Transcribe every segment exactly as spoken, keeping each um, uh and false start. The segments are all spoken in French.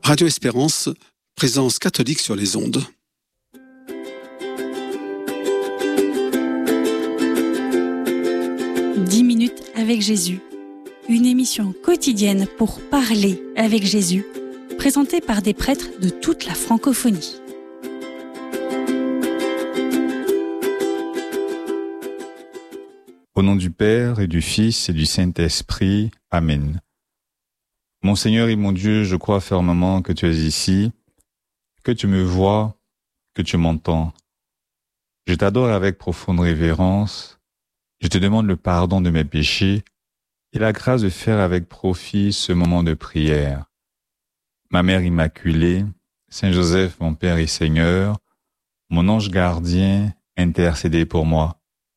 Radio Espérance, présence catholique sur les ondes. dix minutes avec Jésus. Une émission quotidienne pour parler avec Jésus, présentée par des prêtres de toute la francophonie. Au nom du Père et du Fils et du Saint-Esprit. Amen. Mon Seigneur et mon Dieu, je crois fermement que tu es ici, que tu me vois, que tu m'entends. Je t'adore avec profonde révérence. Je te demande le pardon de mes péchés et la grâce de faire avec profit ce moment de prière. Ma Mère Immaculée, Saint Joseph, mon Père et Seigneur, mon ange gardien, intercédez pour moi.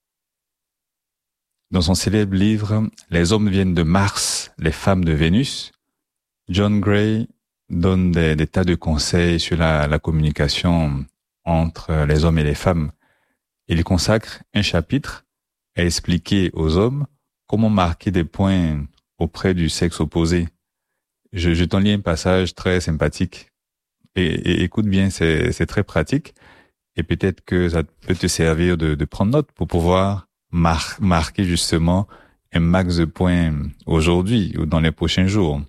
Dans son célèbre livre « Les hommes viennent de Mars, les femmes de Vénus », John Gray donne des, des tas de conseils sur la, la communication entre les hommes et les femmes. Il consacre un chapitre à expliquer aux hommes comment marquer des points auprès du sexe opposé. Je, je t'en lis un passage très sympathique. Et, et écoute bien, c'est, c'est très pratique. Et peut-être que ça peut te servir de, de prendre note pour pouvoir mar- marquer justement un max de points aujourd'hui ou dans les prochains jours.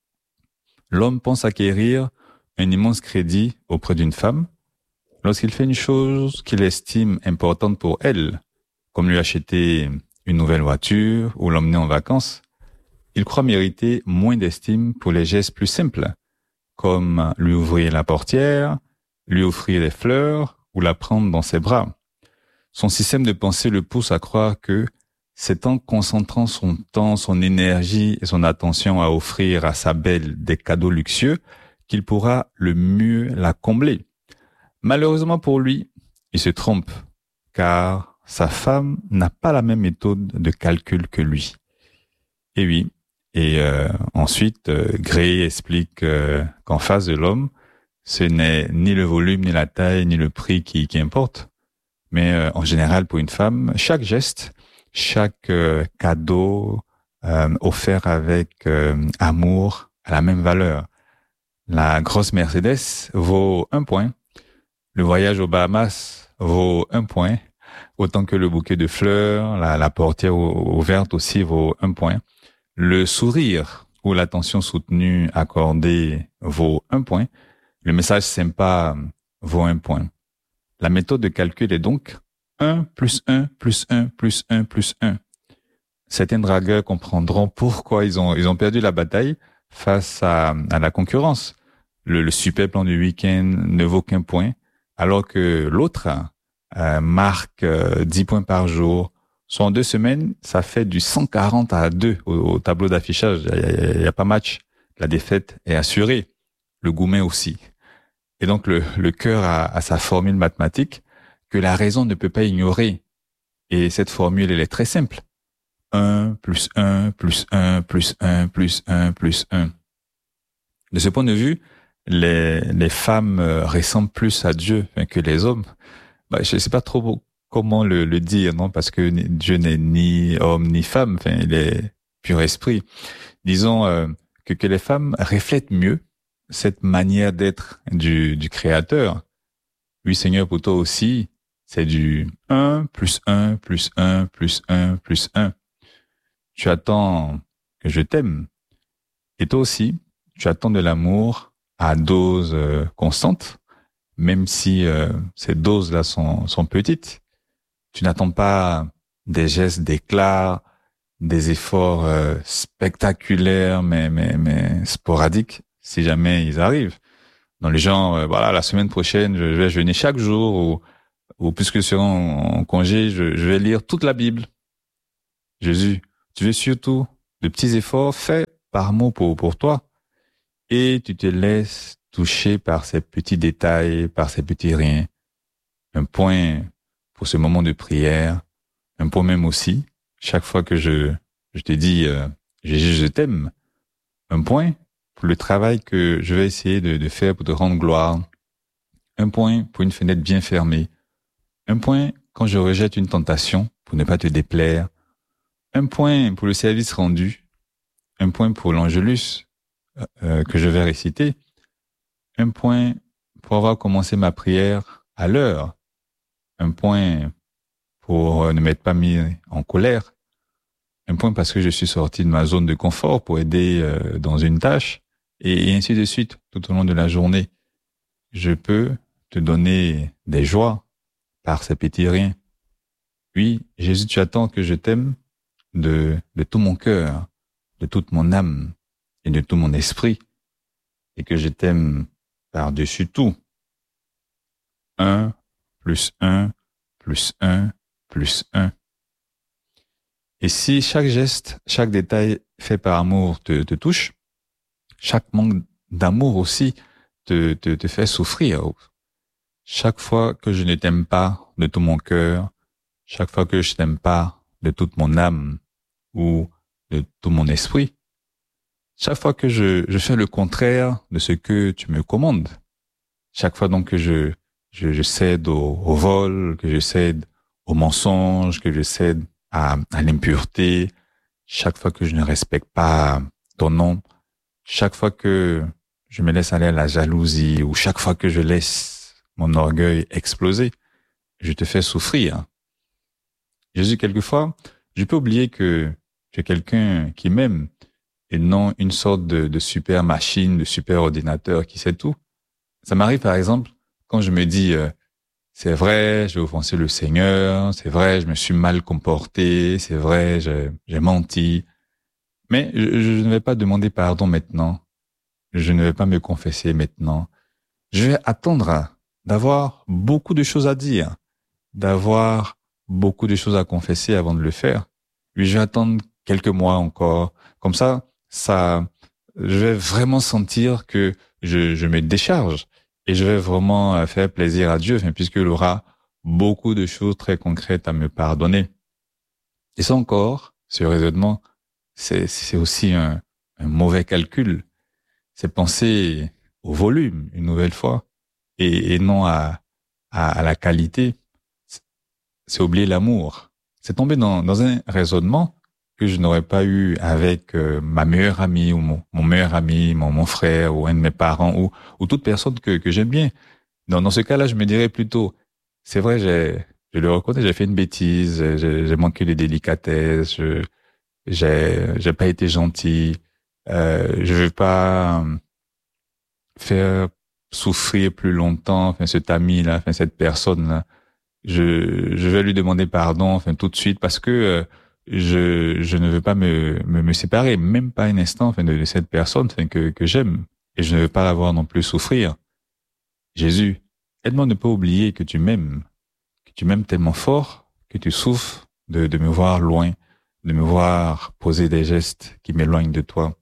L'homme pense acquérir un immense crédit auprès d'une femme lorsqu'il fait une chose qu'il estime importante pour elle, comme lui acheter une nouvelle voiture ou l'emmener en vacances. Il croit mériter moins d'estime pour les gestes plus simples, comme lui ouvrir la portière, lui offrir des fleurs ou la prendre dans ses bras. Son système de pensée le pousse à croire que c'est en concentrant son temps, son énergie et son attention à offrir à sa belle des cadeaux luxueux qu'il pourra le mieux la combler. Malheureusement pour lui, il se trompe, car sa femme n'a pas la même méthode de calcul que lui. Et oui, et euh, ensuite, euh, Gray explique euh, qu'en face de l'homme, ce n'est ni le volume, ni la taille, ni le prix qui, qui importe, mais euh, en général pour une femme, chaque geste, chaque euh, cadeau euh, offert avec euh, amour a la même valeur. La grosse Mercedes vaut un point. Le voyage aux Bahamas vaut un point. Autant que le bouquet de fleurs, la, la portière ouverte aussi vaut un point. Le sourire ou l'attention soutenue accordée vaut un point. Le message sympa vaut un point. La méthode de calcul est donc un plus un plus un plus un plus un. Certains dragueurs comprendront pourquoi ils ont ils ont perdu la bataille face à, à la concurrence. Le, le super plan du week-end ne vaut qu'un point, alors que l'autre euh, marque euh, dix points par jour. Soit en deux semaines, ça fait du cent quarante à deux au, au tableau d'affichage. Il n'y a, a, a pas match. La défaite est assurée. Le goumet aussi. Et donc le, le cœur a, a sa formule mathématique que la raison ne peut pas ignorer. Et cette formule, elle est très simple. un plus un plus un plus un plus un plus un. De ce point de vue, les, les femmes ressemblent plus à Dieu que les hommes. Bah, je ne sais pas trop comment le, le dire, non, parce que Dieu n'est ni homme ni femme, enfin, il est pur esprit. Disons euh, que, que les femmes reflètent mieux cette manière d'être du, du Créateur. Oui, Seigneur, pour toi aussi, c'est du un plus un plus un plus un plus un. Tu attends que je t'aime. Et toi aussi, tu attends de l'amour à dose euh, constante, même si euh, ces doses-là sont, sont petites. Tu n'attends pas des gestes d'éclat, des efforts euh, spectaculaires, mais, mais, mais sporadiques, si jamais ils arrivent. Dans les gens, euh, voilà, la semaine prochaine, je vais jeûner chaque jour, ou, ou puisque je serai en, en congé, je, je vais lire toute la Bible. Jésus, tu veux surtout de petits efforts faits par mot pour, pour toi, et tu te laisses toucher par ces petits détails, par ces petits riens. Un point pour ce moment de prière, un point même aussi, chaque fois que je, je te dis, euh, Jésus, je t'aime. Un point pour le travail que je vais essayer de, de faire pour te rendre gloire. Un point pour une fenêtre bien fermée. Un point quand je rejette une tentation pour ne pas te déplaire. Un point pour le service rendu. Un point pour l'Angélus euh, que je vais réciter. un point pour avoir commencé ma prière à l'heure, un point pour ne m'être pas mis en colère, un point parce que je suis sorti de ma zone de confort pour aider euh, dans une tâche, et, et ainsi de suite tout au long de la journée. Je peux te donner des joies par ces petits riens. Oui, Jésus, tu attends que je t'aime de, de tout mon cœur, de toute mon âme et de tout mon esprit, et que je t'aime par-dessus tout. Un, plus un, plus un, plus un. Et si chaque geste, chaque détail fait par amour te, te touche, chaque manque d'amour aussi te, te, te fait souffrir. Chaque fois que je ne t'aime pas de tout mon cœur, chaque fois que je t'aime pas de toute mon âme ou de tout mon esprit, chaque fois que je, je fais le contraire de ce que tu me commandes, chaque fois donc que je, je, je cède au, au vol, que je cède au mensonge, que je cède à, à l'impureté, chaque fois que je ne respecte pas ton nom, chaque fois que je me laisse aller à la jalousie ou chaque fois que je laisse mon orgueil exploser, je te fais souffrir. Jésus, quelquefois, je peux oublier que tu es quelqu'un qui m'aime et non une sorte de, de super machine, de super ordinateur qui sait tout. Ça m'arrive par exemple quand je me dis euh, c'est vrai, j'ai offensé le Seigneur, c'est vrai, je me suis mal comporté, c'est vrai, j'ai, j'ai menti. Mais je, je ne vais pas demander pardon maintenant. Je ne vais pas me confesser maintenant. Je vais attendre d'avoir beaucoup de choses à dire, d'avoir beaucoup de choses à confesser avant de le faire. Puis je vais attendre quelques mois encore. Comme ça, ça, je vais vraiment sentir que je, je me décharge et je vais vraiment faire plaisir à Dieu, puisqu'il aura beaucoup de choses très concrètes à me pardonner. Et ça encore, ce raisonnement, c'est, c'est aussi un, un mauvais calcul. C'est penser au volume, une nouvelle fois, et, et non à, à, à la qualité. C'est oublier l'amour. C'est tomber dans, dans un raisonnement que je n'aurais pas eu avec euh, ma meilleure amie ou mon, mon meilleur ami, mon, mon frère ou un de mes parents ou, ou toute personne que, que j'aime bien. Dans, dans ce cas-là, je me dirais plutôt, c'est vrai, j'ai, je le reconnais, j'ai fait une bêtise, j'ai, j'ai manqué de délicatesse, je, j'ai, j'ai pas été gentil, euh, je veux pas faire souffrir plus longtemps, enfin, cet ami-là, enfin, cette personne-là. Je, je vais lui demander pardon, enfin, tout de suite, parce que euh, je, je ne veux pas me, me, me séparer, même pas un instant, enfin, de, de cette personne, enfin, que, que j'aime, et je ne veux pas la voir non plus souffrir. Jésus, aide-moi à ne pas oublier que tu m'aimes, que tu m'aimes tellement fort que tu souffres de, de me voir loin, de me voir poser des gestes qui m'éloignent de toi.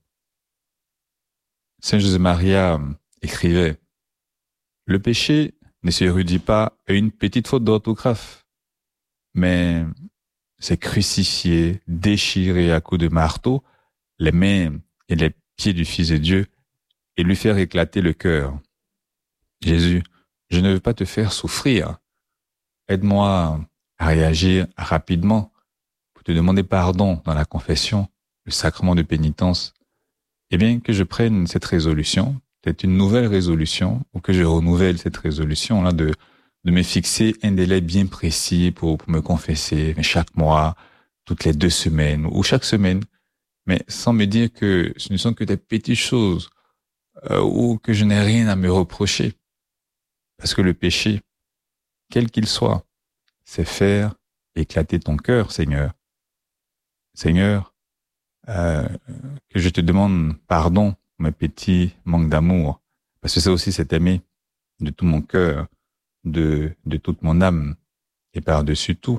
Saint José Maria écrivait: le péché ne se réduit pas à une petite faute d'orthographe, mais c'est crucifier, déchirer à coups de marteau les mains et les pieds du Fils de Dieu et lui faire éclater le cœur. Jésus, je ne veux pas te faire souffrir. Aide-moi à réagir rapidement pour te demander pardon dans la confession, le sacrement de pénitence. Eh bien, que je prenne cette résolution, peut-être une nouvelle résolution, ou que je renouvelle cette résolution-là de, de me fixer un délai bien précis pour, pour me confesser, mais chaque mois, toutes les deux semaines, ou chaque semaine, mais sans me dire que ce ne sont que des petites choses, euh, ou que je n'ai rien à me reprocher. Parce que le péché, quel qu'il soit, c'est faire éclater ton cœur, Seigneur. Seigneur, euh, que je te demande pardon pour mes petits manques d'amour, parce que c'est aussi c'est aimer de tout mon cœur, de, de toute mon âme, et par-dessus tout,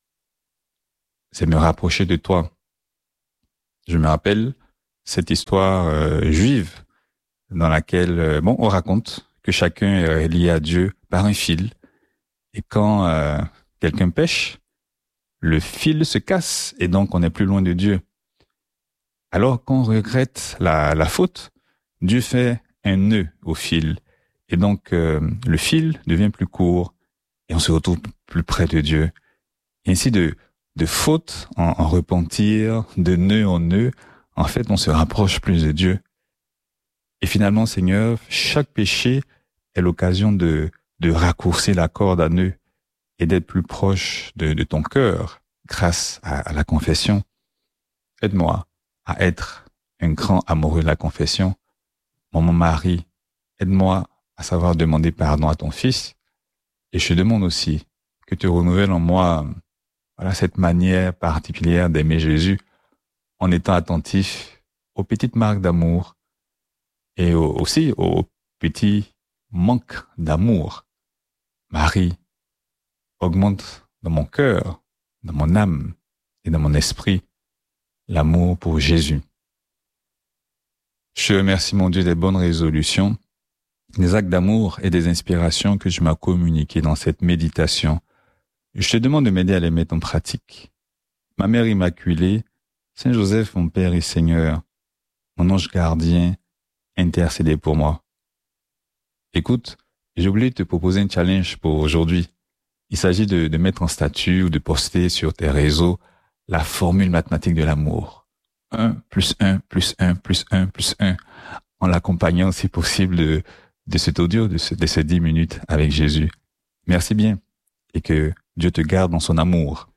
c'est me rapprocher de toi. Je me rappelle cette histoire euh, juive dans laquelle, euh, bon, on raconte que chacun est lié à Dieu par un fil, et quand euh, quelqu'un pêche, le fil se casse, et donc on est plus loin de Dieu. Alors quand on regrette la, la faute, Dieu fait un nœud au fil, et donc euh, le fil devient plus court, et on se retrouve plus près de Dieu. Et ainsi de, de faute en, en repentir, de nœud en nœud, en fait on se rapproche plus de Dieu. Et finalement, Seigneur, chaque péché est l'occasion de, de raccourcir la corde à nœud et d'être plus proche de, de ton cœur grâce à, à la confession. Aide-moi à être un grand amoureux de la confession. Mon, mon mari, aide-moi à savoir demander pardon à ton fils. Et je te demande aussi que tu renouvelles en moi voilà, cette manière particulière d'aimer Jésus en étant attentif aux petites marques d'amour et au, aussi aux petits manques d'amour. Marie, augmente dans mon cœur, dans mon âme et dans mon esprit l'amour pour Jésus. Je te remercie, mon Dieu, des bonnes résolutions, des actes d'amour et des inspirations que tu m'as communiquées dans cette méditation. Je te demande de m'aider à les mettre en pratique. Ma Mère Immaculée, Saint Joseph, mon Père et Seigneur, mon ange gardien, intercédez pour moi. Écoute, j'ai oublié de te proposer un challenge pour aujourd'hui. Il s'agit de, de mettre en statut ou de poster sur tes réseaux la formule mathématique de l'amour. un plus un plus un plus un plus un, en l'accompagnant, si possible, de, de cet audio, de, ce, de ces dix minutes avec Jésus. Merci bien et que Dieu te garde dans son amour.